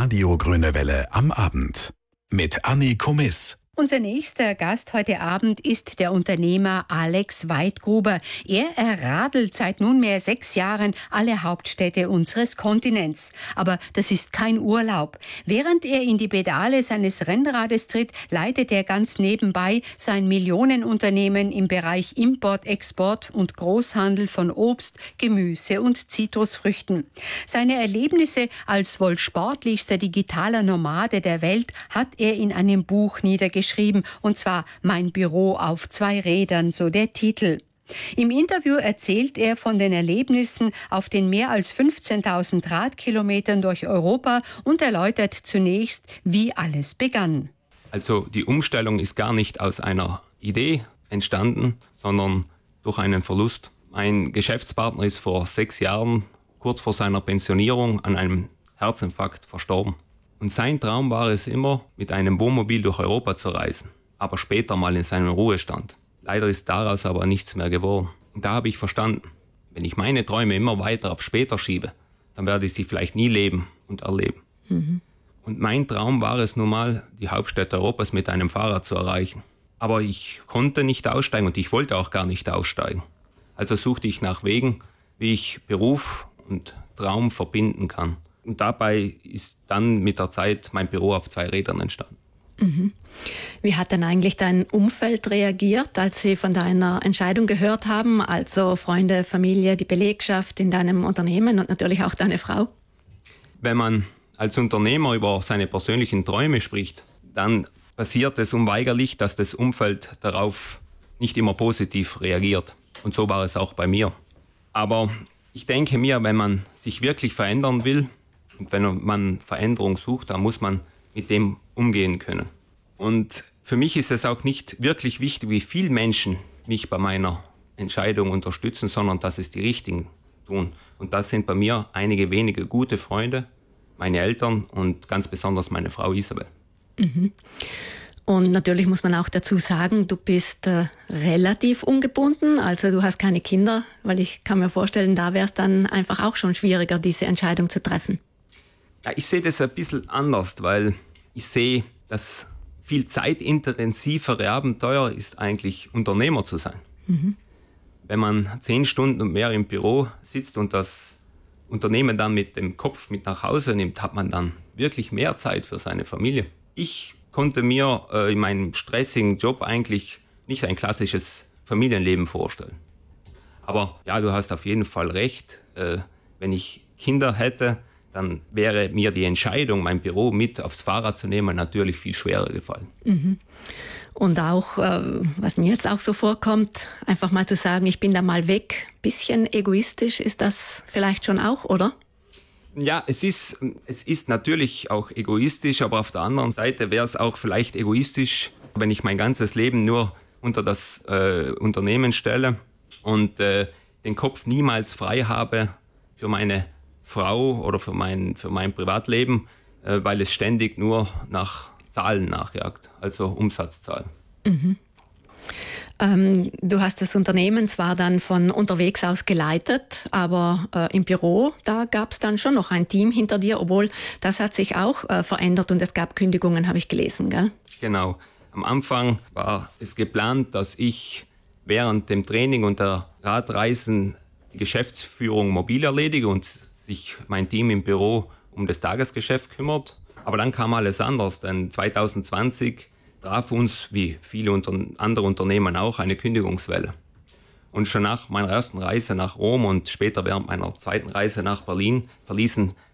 Radio Grüne Welle am Abend mit Anni Komiss. Unser nächster Gast heute Abend ist der Unternehmer Alex Weidgruber. Er radelt seit nunmehr 6 Jahren alle Hauptstädte unseres Kontinents. Aber das ist kein Urlaub. Während er in die Pedale seines Rennrades tritt, leitet er ganz nebenbei sein Millionenunternehmen im Bereich Import, Export und Großhandel von Obst, Gemüse und Zitrusfrüchten. Seine Erlebnisse als wohl sportlichster digitaler Nomade der Welt hat er in einem Buch niedergeschrieben. Und zwar Mein Büro auf 2 Rädern, so der Titel. Im Interview erzählt er von den Erlebnissen auf den mehr als 15.000 Radkilometern durch Europa und erläutert zunächst, wie alles begann. Also die Umstellung ist gar nicht aus einer Idee entstanden, sondern durch einen Verlust. Mein Geschäftspartner ist vor 6 Jahren, kurz vor seiner Pensionierung, an einem Herzinfarkt verstorben. Und sein Traum war es immer, mit einem Wohnmobil durch Europa zu reisen, aber später mal in seinen Ruhestand. Leider ist daraus aber nichts mehr geworden. Und da habe ich verstanden, wenn ich meine Träume immer weiter auf später schiebe, dann werde ich sie vielleicht nie leben und erleben. Und mein Traum war es nun mal, die Hauptstädte Europas mit einem Fahrrad zu erreichen. Aber ich konnte nicht aussteigen und ich wollte auch gar nicht aussteigen. Also suchte ich nach Wegen, wie ich Beruf und Traum verbinden kann. Und dabei ist dann mit der Zeit mein Büro auf 2 Rädern entstanden. Wie hat denn eigentlich dein Umfeld reagiert, als sie von deiner Entscheidung gehört haben? Also Freunde, Familie, die Belegschaft in deinem Unternehmen und natürlich auch deine Frau? Wenn man als Unternehmer über seine persönlichen Träume spricht, dann passiert es unweigerlich, dass das Umfeld darauf nicht immer positiv reagiert. Und so war es auch bei mir. Aber ich denke mir, wenn man sich wirklich verändern will, und wenn man Veränderung sucht, dann muss man mit dem umgehen können. Und für mich ist es auch nicht wirklich wichtig, wie viele Menschen mich bei meiner Entscheidung unterstützen, sondern dass es die Richtigen tun. Und das sind bei mir einige wenige gute Freunde, meine Eltern und ganz besonders meine Frau Isabel. Und natürlich muss man auch dazu sagen, du bist relativ ungebunden, also du hast keine Kinder, weil ich kann mir vorstellen, da wäre es dann einfach auch schon schwieriger, diese Entscheidung zu treffen. Ja, ich sehe das ein bisschen anders, weil ich sehe, dass viel zeitintensivere Abenteuer ist eigentlich Unternehmer zu sein. Wenn man 10 Stunden und mehr im Büro sitzt und das Unternehmen dann mit dem Kopf mit nach Hause nimmt, hat man dann wirklich mehr Zeit für seine Familie. Ich konnte mir in meinem stressigen Job eigentlich nicht ein klassisches Familienleben vorstellen. Aber ja, du hast auf jeden Fall recht. Wenn ich Kinder hätte, dann wäre mir die Entscheidung, mein Büro mit aufs Fahrrad zu nehmen, natürlich viel schwerer gefallen. Und auch, was mir jetzt auch so vorkommt, einfach mal zu sagen, ich bin da mal weg, bisschen egoistisch, ist das vielleicht schon auch, oder? Ja, es ist natürlich auch egoistisch, aber auf der anderen Seite wäre es auch vielleicht egoistisch, wenn ich mein ganzes Leben nur unter das Unternehmen stelle und den Kopf niemals frei habe für meine Frau oder für mein Privatleben, weil es ständig nur nach Zahlen nachjagt, also Umsatzzahlen. Du hast das Unternehmen zwar dann von unterwegs aus geleitet, aber im Büro, da gab es dann schon noch ein Team hinter dir, obwohl das hat sich auch verändert und es gab Kündigungen, habe ich gelesen, gell? Genau. Am Anfang war es geplant, dass ich während dem Training und der Radreisen die Geschäftsführung mobil erledige und sich mein Team im Büro um das Tagesgeschäft kümmert. Aber dann kam alles anders, denn 2020 traf uns, wie viele andere Unternehmen auch, eine Kündigungswelle. Und schon nach meiner ersten Reise nach Rom und später während meiner zweiten Reise nach Berlin verließen